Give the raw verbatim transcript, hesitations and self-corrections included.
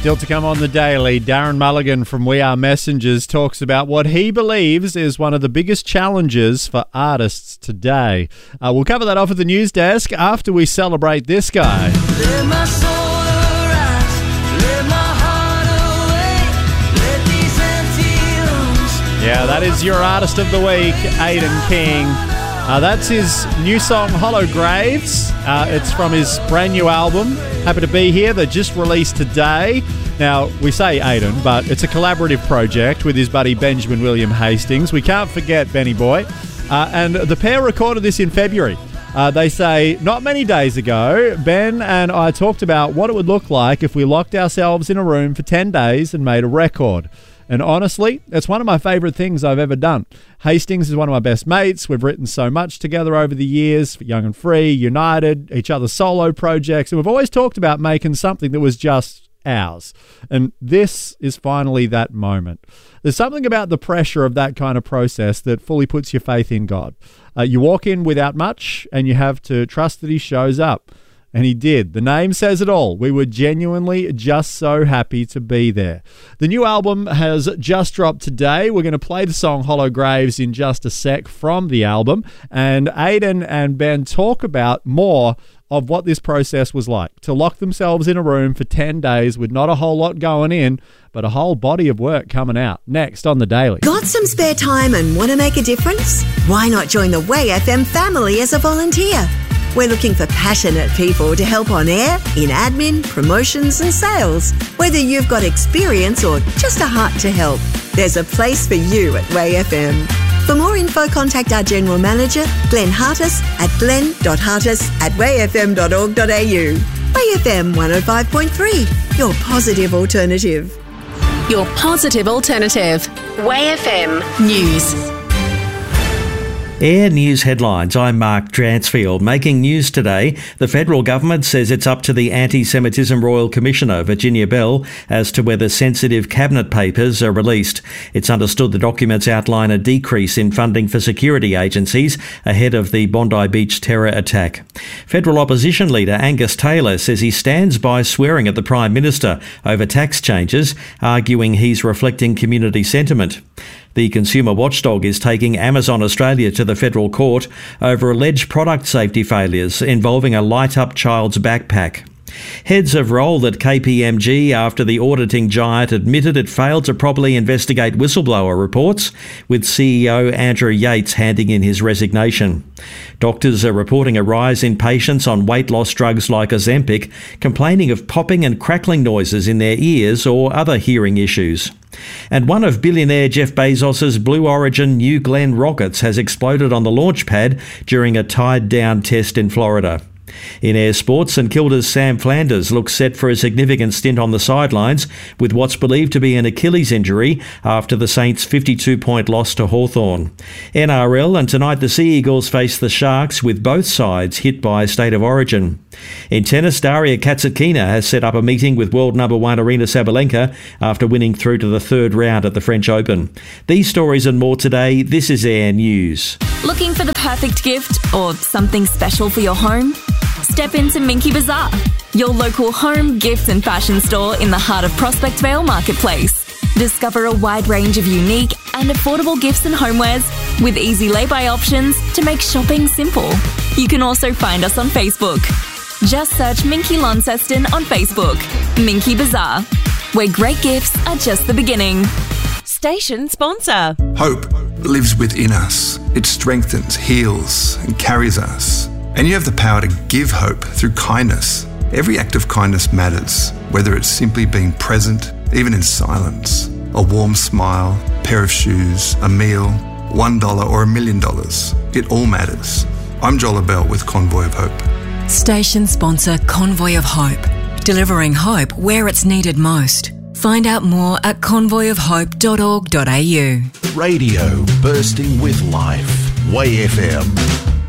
Still to come on the Daily, Darren Mulligan from We Are Messengers talks about what he believes is one of the biggest challenges for artists today. Uh, we'll cover that off at the news desk after we celebrate this guy. Let my soul arise, let my heart awake, let these empty rooms. Yeah, that is your Artist of the Week, Aidan King. Uh, that's his new song, Hollow Graves. Uh, it's from his brand new album, Happy to Be Here, that just released today. Now, we say Aidan, but it's a collaborative project with his buddy Benjamin William Hastings. We can't forget Benny Boy. Uh, and the pair recorded this in February. Uh, they say, not many days ago, Ben and I talked about what it would look like if we locked ourselves in a room for ten days and made a record. And honestly, it's one of my favourite things I've ever done. Hastings is one of my best mates. We've written so much together over the years, for Young and Free, United, each other's solo projects, and we've always talked about making something that was just ours. And this is finally that moment. There's something about the pressure of that kind of process that fully puts your faith in God. Uh, you walk in without much, and you have to trust that he shows up. And he did. The name says it all. We were genuinely just so happy to be there. The new album has just dropped today. We're going to play the song Hollow Graves in just a sec from the album. And Aidan and Ben talk about more of what this process was like. To lock themselves in a room for ten days with not a whole lot going in, but a whole body of work coming out. Next on The Daily. Got some spare time and want to make a difference? Why not join the Way F M family as a volunteer? We're looking for passionate people to help on air, in admin, promotions and sales. Whether you've got experience or just a heart to help, there's a place for you at Way F M. For more info, contact our General Manager, Glenn Hartis, at glenn dot hartis at way f m dot org dot a u. Way F M one oh five point three, your positive alternative. Your positive alternative. Way F M News. Air News headlines. I'm Mark Dransfield. Making news today, the federal government says it's up to the Anti-Semitism Royal Commissioner, Virginia Bell, as to whether sensitive cabinet papers are released. It's understood the documents outline a decrease in funding for security agencies ahead of the Bondi Beach terror attack. Federal opposition leader Angus Taylor says he stands by swearing at the Prime Minister over tax changes, arguing he's reflecting community sentiment. The consumer watchdog is taking Amazon Australia to the federal court over alleged product safety failures involving a light-up child's backpack. Heads have rolled at K P M G after the auditing giant admitted it failed to properly investigate whistleblower reports, with C E O Andrew Yates handing in his resignation. Doctors are reporting a rise in patients on weight loss drugs like Ozempic, complaining of popping and crackling noises in their ears or other hearing issues. And one of billionaire Jeff Bezos's Blue Origin New Glenn rockets has exploded on the launch pad during a tied-down test in Florida. In air sports, St Kilda's Sam Flanders looks set for a significant stint on the sidelines with what's believed to be an Achilles injury after the Saints' fifty-two point loss to Hawthorn. N R L, and tonight the Sea Eagles face the Sharks with both sides hit by State of Origin. In tennis, Daria Kasatkina has set up a meeting with world number one Arina Sabalenka after winning through to the third round at the French Open. These stories and more today. This is Air News. Looking for the perfect gift or something special for your home? Step into Minky Bazaar, your local home, gift and fashion store in the heart of Prospect Vale Marketplace. Discover a wide range of unique and affordable gifts and homewares with easy lay-by options to make shopping simple. You can also find us on Facebook. Just search Minky Launceston on Facebook. Minky Bazaar, where great gifts are just the beginning. Station sponsor. Hope lives within us. It strengthens, heals, and carries us. And you have the power to give hope through kindness. Every act of kindness matters, whether it's simply being present, even in silence, a warm smile, a pair of shoes, a meal, one dollar or a million dollars. It all matters. I'm Joel Bell with Convoy of Hope. Station sponsor Convoy of Hope, delivering hope where it's needed most. Find out more at convoy of hope dot org dot a u. Radio bursting with life. Way F M.